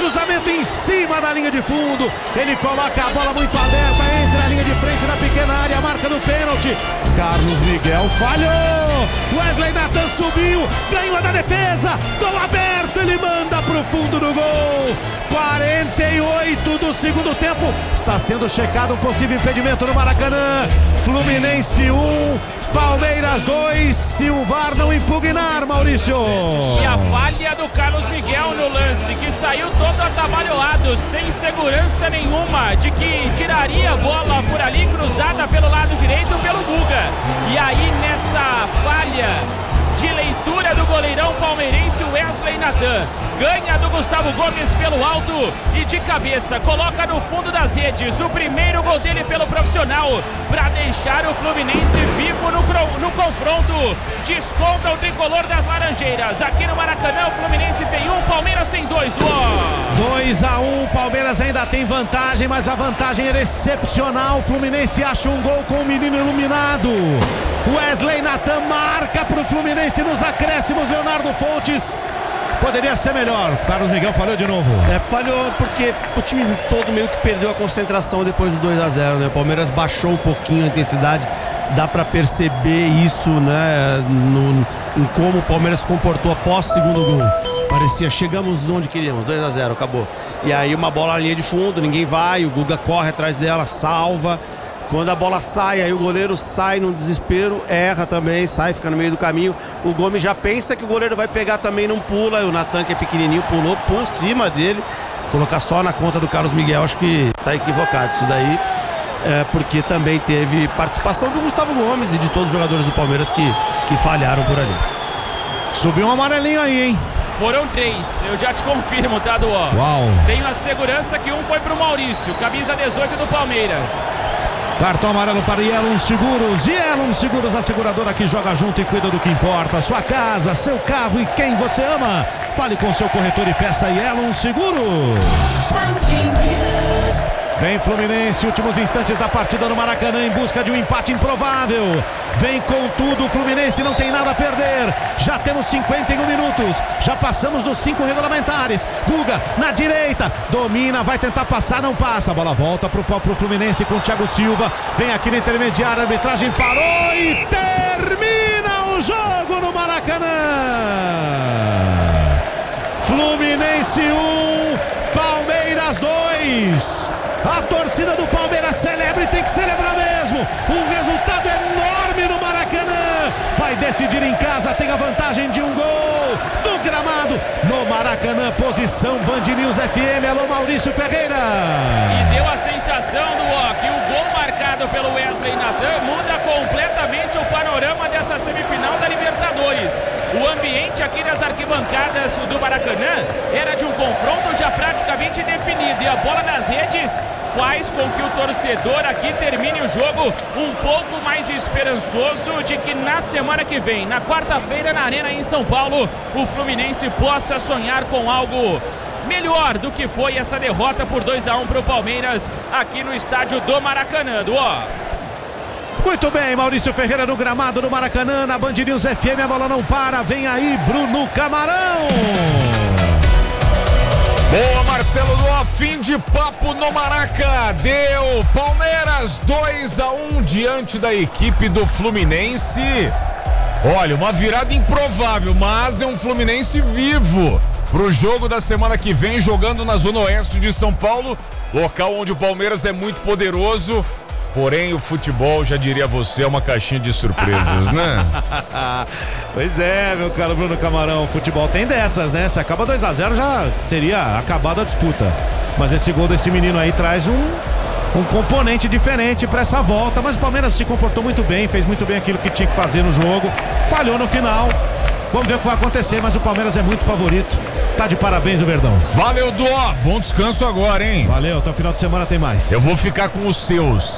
cruzamento em cima da linha de fundo. Ele coloca a bola muito aberta entre a linha de frente da pequena área, marca no pênalti. Carlos Miguel falhou. Wesley Nathan subiu, ganhou da defesa, tão aberto, ele manda pro fundo do gol. 48 do segundo tempo. Está sendo checado um possível impedimento no Maracanã. Fluminense 1, Palmeiras 2. Se o VAR não impugnar, Maurício. E a falha do Carlos Miguel no lance, que saiu todo atabalhoado, sem segurança nenhuma, de que tiraria a bola por ali, cruzada pelo lado direito pelo Guga. E aí nessa falha de leitura do goleirão palmeirense Wesley Nathan, ganha do Gustavo Gomes pelo alto e de cabeça, coloca no fundo das redes o primeiro gol dele pelo profissional, para deixar o Fluminense vivo no confronto. Desconta o tricolor das Laranjeiras. Aqui no Maracanã o Fluminense tem 1, Palmeiras tem 2. 2-1, Palmeiras ainda tem vantagem, mas a vantagem era excepcional. O Fluminense acha um gol com o menino iluminado. Wesley Nathan marca pro Fluminense nos acréscimos. Leonardo Fontes poderia ser melhor. Carlos Miguel falhou de novo. Falhou porque o time todo meio que perdeu a concentração depois do 2-0, né? O Palmeiras baixou um pouquinho a intensidade. Dá pra perceber isso, né? Em como o Palmeiras se comportou após o segundo gol. Parecia, chegamos onde queríamos, 2-0, acabou. E aí uma bola na linha de fundo, ninguém vai, o Guga corre atrás dela, salva. Quando a bola sai, aí o goleiro sai no desespero, erra também, sai, fica no meio do caminho. O Gomes já pensa que o goleiro vai pegar também, não pula. O Nathan, que é pequenininho, pulou por cima dele. Colocar só na conta do Carlos Miguel, acho que tá equivocado isso daí. Porque também teve participação do Gustavo Gomes e de todos os jogadores do Palmeiras que falharam por ali. Subiu um amarelinho aí, hein? Foram 3, eu já te confirmo, tá, Duó? Uau. Tenho a segurança que um foi pro Maurício, camisa 18 do Palmeiras. Cartão amarelo para Yellow Seguros. Yellow Seguros, a seguradora que joga junto e cuida do que importa. Sua casa, seu carro e quem você ama. Fale com seu corretor e peça Yellow Seguros. Vem Fluminense, últimos instantes da partida no Maracanã em busca de um empate improvável. Vem com tudo, o Fluminense não tem nada a perder. Já temos 51 minutos, já passamos dos 5 regulamentares. Guga na direita, domina, vai tentar passar, não passa. A bola volta pro Fluminense com o Thiago Silva. Vem aqui na intermediária, a arbitragem parou e termina o jogo no Maracanã. Fluminense 1, Palmeiras 2. A torcida do Palmeiras celebra e tem que celebrar mesmo. Um resultado enorme no Maracanã. Vai decidir em casa, tem a vantagem de um gol do gramado no Maracanã. Posição Band News FM. Alô, Maurício Ferreira. E deu a sensação que o gol marcado pelo Wesley Nathan muda completamente o panorama dessa semifinal da Libertadores. O ambiente aqui das arquibancadas do Maracanã era de um confronto já praticamente definido, e a bola nas redes faz com que o torcedor aqui termine o jogo um pouco mais esperançoso de que na semana que vem, na quarta-feira, na Arena em São Paulo, o Fluminense possa sonhar com algo melhor do que foi essa derrota por 2-1 para o Palmeiras aqui no estádio do Maracanã. Muito bem, Maurício Ferreira no gramado do Maracanã, na Band News FM. A bola não para, vem aí Bruno Camarão. Boa, Marcelo Duó, fim de papo no Maraca. Deu Palmeiras 2-1 diante da equipe do Fluminense. Olha, uma virada improvável, mas é um Fluminense vivo pro jogo da semana que vem, jogando na Zona Oeste de São Paulo, local onde o Palmeiras é muito poderoso. Porém, o futebol, já diria você, é uma caixinha de surpresas, né? Pois é, meu caro Bruno Camarão. O futebol tem dessas, né? Se acaba 2-0, já teria acabado a disputa. Mas esse gol desse menino aí traz um componente diferente para essa volta. Mas o Palmeiras se comportou muito bem, fez muito bem aquilo que tinha que fazer no jogo. Falhou no final. Vamos ver o que vai acontecer, mas o Palmeiras é muito favorito. Tá de parabéns o Verdão. Valeu, Duó. Bom descanso agora, hein? Valeu, até o final de semana tem mais. Eu vou ficar com os seus.